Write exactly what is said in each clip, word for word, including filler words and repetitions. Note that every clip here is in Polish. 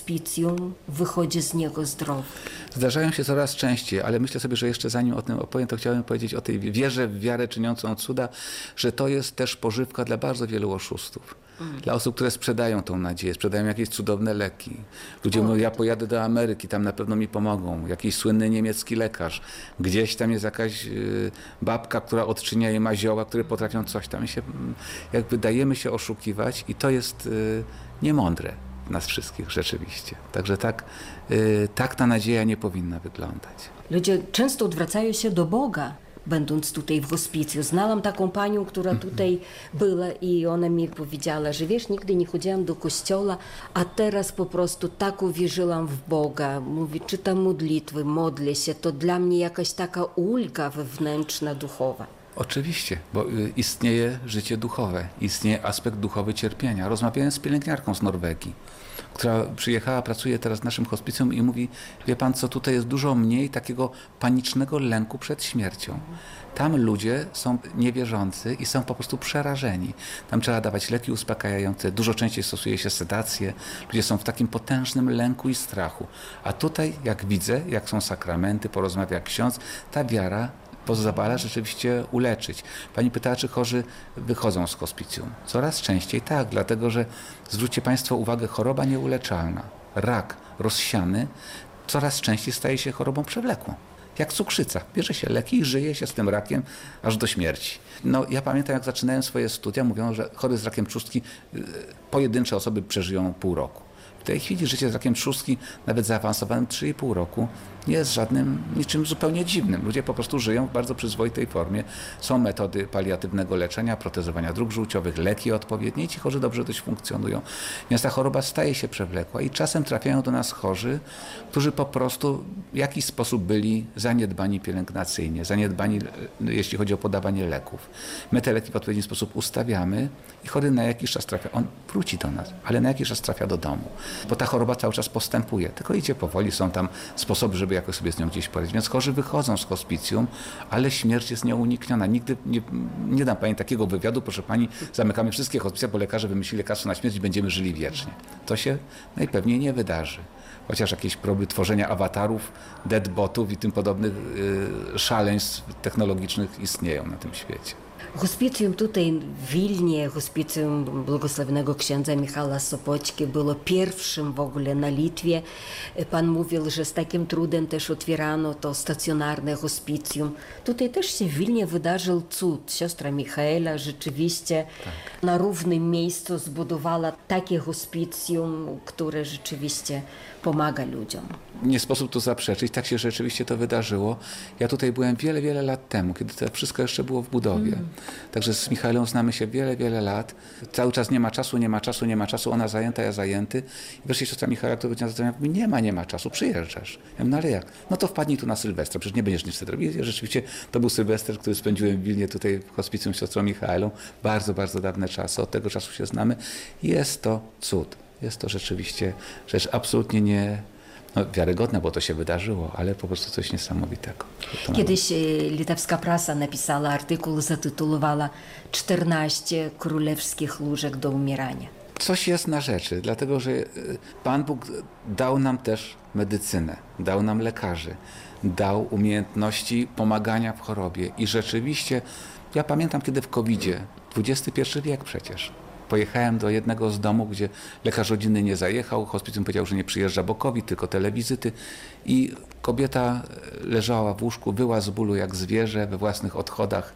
hospicjum wychodzi z niego zdrowy? Zdarzają się coraz częściej, ale myślę sobie, że jeszcze zanim o tym opowiem, to chciałem powiedzieć o tej wierze w wiarę czyniącą cuda, że to jest też pożywka dla bardzo wielu oszustów. Mm. Dla osób, które sprzedają tą nadzieję, sprzedają jakieś cudowne leki. Ludzie mówią, ja pojadę do Ameryki, tam na pewno mi pomogą. Jakiś słynny niemiecki lekarz. Gdzieś tam jest jakaś y, babka, która odczynia jej mazioła, które potrafią coś tam. I się, jakby dajemy się oszukiwać i to jest y, niemądre nas wszystkich rzeczywiście. Także tak, y, tak ta nadzieja nie powinna wyglądać. Ludzie często odwracają się do Boga, będąc tutaj w hospicjum. Znałam taką panią, która tutaj była i ona mi powiedziała, że wiesz, nigdy nie chodziłam do kościoła, a teraz po prostu tak uwierzyłam w Boga. Mówi, czytam modlitwy, modlę się, to dla mnie jakaś taka ulga wewnętrzna, duchowa. Oczywiście, bo istnieje życie duchowe, istnieje aspekt duchowy cierpienia. Rozmawiałem z pielęgniarką z Norwegii, która przyjechała, pracuje teraz w naszym hospicjum i mówi, wie pan co, tutaj jest dużo mniej takiego panicznego lęku przed śmiercią. Tam ludzie są niewierzący i są po prostu przerażeni. Tam trzeba dawać leki uspokajające, dużo częściej stosuje się sedację. Ludzie są w takim potężnym lęku i strachu. A tutaj, jak widzę, jak są sakramenty, porozmawia ksiądz, ta wiara pozwala rzeczywiście uleczyć. Pani pytała, czy chorzy wychodzą z hospicjum. Coraz częściej tak, dlatego że zwróćcie Państwo uwagę, choroba nieuleczalna, rak rozsiany, coraz częściej staje się chorobą przewlekłą. Jak cukrzyca. Bierze się leki i żyje się z tym rakiem aż do śmierci. No, ja pamiętam, jak zaczynałem swoje studia, mówiono, że chory z rakiem trzustki, pojedyncze osoby przeżyją pół roku. W tej chwili życie z rakiem trzustki, nawet zaawansowanym trzy i pół roku, nie jest żadnym, niczym zupełnie dziwnym. Ludzie po prostu żyją w bardzo przyzwoitej formie. Są metody paliatywnego leczenia, protezowania dróg żółciowych, leki odpowiednie i ci chorzy dobrze dość funkcjonują. Więc ta choroba staje się przewlekła i czasem trafiają do nas chorzy, którzy po prostu w jakiś sposób byli zaniedbani pielęgnacyjnie, zaniedbani, jeśli chodzi o podawanie leków. My te leki w odpowiedni sposób ustawiamy i chory na jakiś czas trafia, on wróci do nas, ale na jakiś czas trafia do domu, bo ta choroba cały czas postępuje, tylko idzie powoli, są tam sposoby, żeby jakoś sobie z nią gdzieś poradzić. Więc chorzy wychodzą z hospicjum, ale śmierć jest nieunikniona. Nigdy nie, nie dam pani takiego wywiadu, proszę pani, zamykamy wszystkie hospicja, bo lekarze wymyślili lekarstwo na śmierć i będziemy żyli wiecznie. To się najpewniej nie wydarzy. Chociaż jakieś próby tworzenia awatarów, deadbotów i tym podobnych yy, szaleństw technologicznych istnieją na tym świecie. Hospicjum tutaj w Wilnie, hospicjum błogosławionego księdza Michała Sopoćki było pierwszym w ogóle na Litwie. Pan mówił, że z takim trudem też otwierano to stacjonarne hospicjum. Tutaj też się w Wilnie wydarzył cud. Siostra Michaela rzeczywiście tak. na równym miejscu zbudowała takie hospicjum, które rzeczywiście pomaga ludziom. Nie sposób tu zaprzeczyć, tak się rzeczywiście to wydarzyło. Ja tutaj byłem wiele, wiele lat temu, kiedy to wszystko jeszcze było w budowie. Mm. Także z Michaelą znamy się wiele, wiele lat. Cały czas nie ma czasu, nie ma czasu, nie ma czasu. Ona zajęta, ja zajęty. I wreszcie siostra Michaela, która powiedziała, mówi, nie ma, nie ma czasu, przyjeżdżasz. Ja mówię, no ale jak? No to wpadnij tu na Sylwestra, przecież nie będziesz nic wtedy robić. Ja rzeczywiście to był Sylwester, który spędziłem w Wilnie tutaj w hospicjum z siostrą Michaelą. Bardzo, bardzo dawne czasy. Od tego czasu się znamy. Jest to cud. Jest to rzeczywiście rzecz absolutnie nie no, wiarygodna, bo to się wydarzyło, ale po prostu coś niesamowitego. Kiedyś litewska prasa napisała artykuł, zatytułowała czternaście królewskich łóżek do umierania. Coś jest na rzeczy, dlatego że Pan Bóg dał nam też medycynę, dał nam lekarzy, dał umiejętności pomagania w chorobie i rzeczywiście, ja pamiętam kiedy w kowidzie, dwudziesty pierwszy wiek przecież, pojechałem do jednego z domów, gdzie lekarz rodzinny nie zajechał, hospicjum powiedział, że nie przyjeżdża, bo COVID, tylko telewizyty i kobieta leżała w łóżku, wyła z bólu jak zwierzę we własnych odchodach.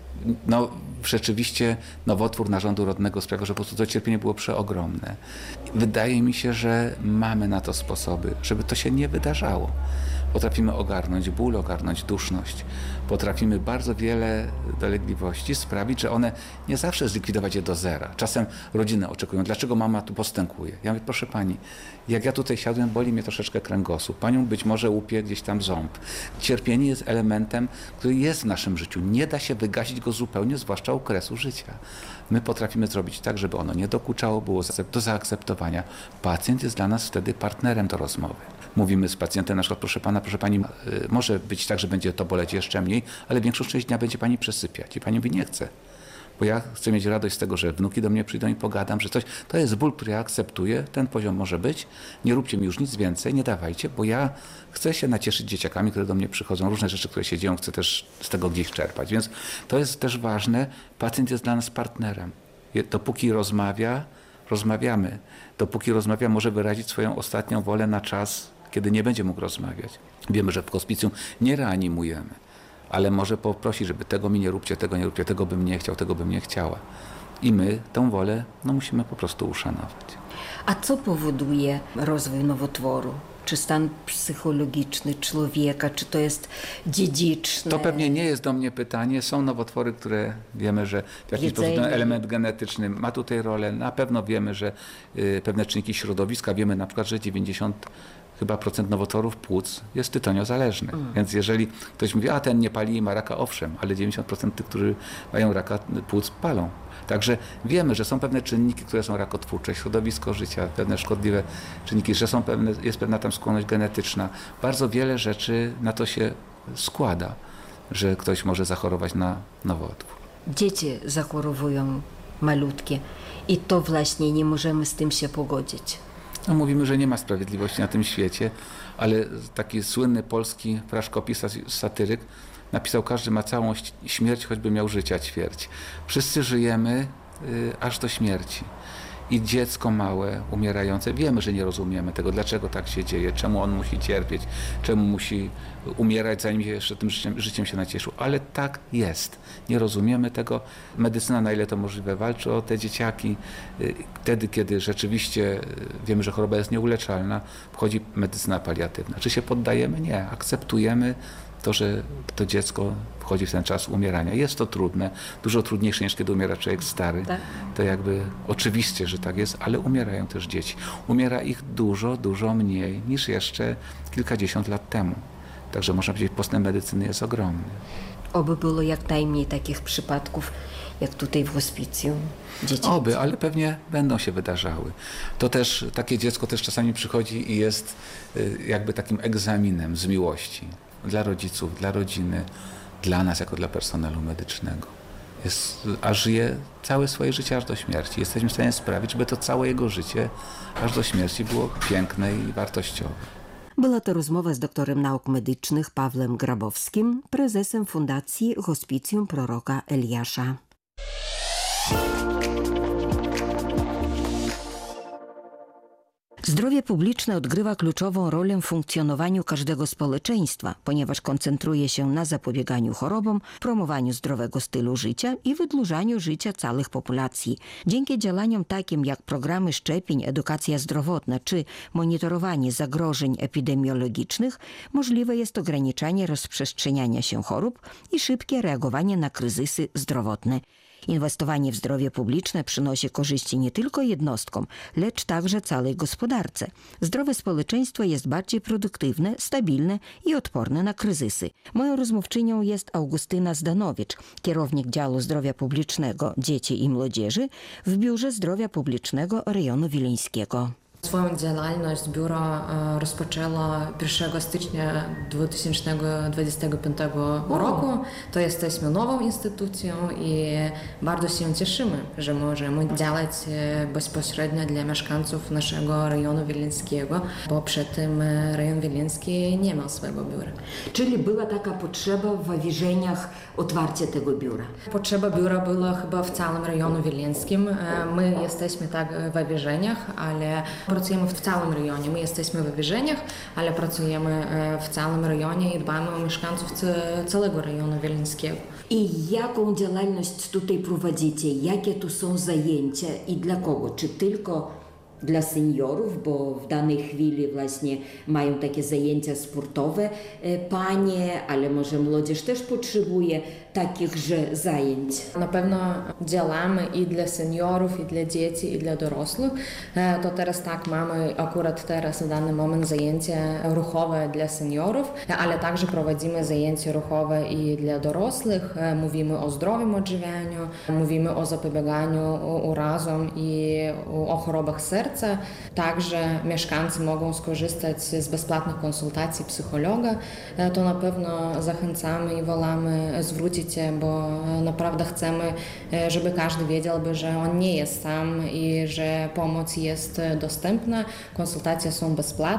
No rzeczywiście nowotwór narządu rodnego sprawiał, że po prostu to cierpienie było przeogromne. Wydaje mi się, że mamy na to sposoby, żeby to się nie wydarzało. Potrafimy ogarnąć ból, ogarnąć duszność. Potrafimy bardzo wiele dolegliwości sprawić, że one nie zawsze zlikwidować je do zera. Czasem rodziny oczekują, dlaczego mama tu postępuje. Ja mówię, proszę pani, jak ja tutaj siadłem, boli mnie troszeczkę kręgosłup. Panią być może łupie gdzieś tam ząb. Cierpienie jest elementem, który jest w naszym życiu. Nie da się wygasić go zupełnie, zwłaszcza okresu życia. My potrafimy zrobić tak, żeby ono nie dokuczało, było do zaakceptowania. Pacjent jest dla nas wtedy partnerem do rozmowy. Mówimy z pacjentem, na przykład, proszę pana, proszę pani, może być tak, że będzie to boleć jeszcze mniej, ale większą część dnia będzie pani przesypiać. I pani mówi, nie chce. bo ja chcę mieć radość z tego, że wnuki do mnie przyjdą i pogadam, że coś, to jest ból, który ja akceptuję, ten poziom może być, nie róbcie mi już nic więcej, nie dawajcie, bo ja chcę się nacieszyć dzieciakami, które do mnie przychodzą, różne rzeczy, które się dzieją, chcę też z tego gdzieś czerpać, więc to jest też ważne, pacjent jest dla nas partnerem. Dopóki rozmawia, rozmawiamy. Dopóki rozmawia, może wyrazić swoją ostatnią wolę na czas, kiedy nie będzie mógł rozmawiać. Wiemy, że w hospicjum nie reanimujemy, ale może poprosić, żeby tego mi nie róbcie, tego nie róbcie, tego bym nie chciał, tego bym nie chciała. I my tę wolę no, musimy po prostu uszanować. A co powoduje rozwój nowotworu? Czy stan psychologiczny człowieka, czy to jest dziedziczne? To pewnie nie jest do mnie pytanie. Są nowotwory, które wiemy, że w jakiś sposób ten element genetyczny ma tutaj rolę. Na pewno wiemy, że y, pewne czynniki środowiska, wiemy na przykład, że dziewięćdziesiąt chyba procent nowotworów płuc jest tytoniozależnych. Mm. Więc jeżeli ktoś mówi, a ten nie pali i ma raka, owszem, ale dziewięćdziesiąt procent tych, którzy mają raka płuc, palą. Także wiemy, że są pewne czynniki, które są rakotwórcze, środowisko życia, pewne szkodliwe czynniki, że są pewne, jest pewna tam skłonność genetyczna. Bardzo wiele rzeczy na to się składa, że ktoś może zachorować na nowotwór. Dzieci zachorowują malutkie i to właśnie nie możemy z tym się pogodzić. No, mówimy, że nie ma sprawiedliwości na tym świecie, ale taki słynny polski fraszkopis, satyryk napisał, każdy ma całą śmierć, choćby miał życia ćwierć. Wszyscy żyjemy y, aż do śmierci. I dziecko małe, umierające, wiemy, że nie rozumiemy tego, dlaczego tak się dzieje, czemu on musi cierpieć, czemu musi umierać, zanim jeszcze tym życiem, życiem się nacieszył. Ale tak jest. Nie rozumiemy tego. Medycyna, na ile to możliwe, walczy o te dzieciaki. Wtedy, kiedy rzeczywiście wiemy, że choroba jest nieuleczalna, wchodzi medycyna paliatywna. Czy się poddajemy? Nie. Akceptujemy to, że to dziecko wchodzi w ten czas umierania. Jest to trudne, dużo trudniejsze niż kiedy umiera człowiek stary. Tak. To jakby oczywiście, że tak jest, ale umierają też dzieci. Umiera ich dużo, dużo mniej niż jeszcze kilkadziesiąt lat temu. Także można powiedzieć, postęp medycyny jest ogromny. Oby było jak najmniej takich przypadków, jak tutaj w hospicjum. Dzieci. Oby, ale pewnie będą się wydarzały. To też, takie dziecko też czasami przychodzi i jest jakby takim egzaminem z miłości. Dla rodziców, dla rodziny, dla nas jako dla personelu medycznego. Jest, a żyje całe swoje życie aż do śmierci. Jesteśmy w stanie sprawić, żeby to całe jego życie aż do śmierci było piękne i wartościowe. Była to rozmowa z doktorem nauk medycznych Pawłem Grabowskim, prezesem Fundacji Hospicjum Proroka Eliasza. Zdrowie publiczne odgrywa kluczową rolę w funkcjonowaniu każdego społeczeństwa, ponieważ koncentruje się na zapobieganiu chorobom, promowaniu zdrowego stylu życia i wydłużaniu życia całych populacji. Dzięki działaniom takim jak programy szczepień, edukacja zdrowotna czy monitorowanie zagrożeń epidemiologicznych, możliwe jest ograniczanie rozprzestrzeniania się chorób i szybkie reagowanie na kryzysy zdrowotne. Inwestowanie w zdrowie publiczne przynosi korzyści nie tylko jednostkom, lecz także całej gospodarce. Zdrowe społeczeństwo jest bardziej produktywne, stabilne i odporne na kryzysy. Moją rozmówczynią jest Augustyna Zdanowicz, kierownik działu zdrowia publicznego dzieci i młodzieży w Biurze Zdrowia Publicznego Rejonu Wileńskiego. Swoją działalność biuro rozpoczęło pierwszego stycznia dwa tysiące dwudziestego piątego roku. To jesteśmy nową instytucją i bardzo się cieszymy, że możemy działać bezpośrednio dla mieszkańców naszego rejonu wileńskiego, bo przed tym rejon wileński nie miał swojego biura. Czyli była taka potrzeba w Wawierzeniach otwarcia tego biura? Potrzeba biura była chyba w całym rejonu wileńskim. My jesteśmy tak w Wawierzeniach, ale pracujemy w całym rejonie. My jesteśmy w Wawierzeniach, ale pracujemy w całym rejonie i dbamy o mieszkańców całego rejonu wileńskiego. I jaką działalność tutaj prowadzicie? Jakie tu są zajęcia i dla kogo? Czy tylko dla seniorów, bo w danej chwili właśnie mają takie zajęcia sportowe panie, ale może młodzież też potrzebuje takich zajęć. Na pewno działamy i dla seniorów, i dla dzieci, i dla dorosłych. To teraz tak, mamy akurat teraz w dany moment zajęcia ruchowe dla seniorów, ale także prowadzimy zajęcia ruchowe i dla dorosłych. Mówimy o zdrowym odżywianiu, mówimy o zapobieganiu urazom i o chorobach serca. Także mieszkańcy mogą skorzystać z bezpłatnych konsultacji psychologa. To na pewno zachęcamy i wolamy zwrócić wrócić, bo naprawdę chcemy, żeby każdy wiedział, że on nie jest sam i że pomoc jest dostępna, konsultacje są bezpłatne.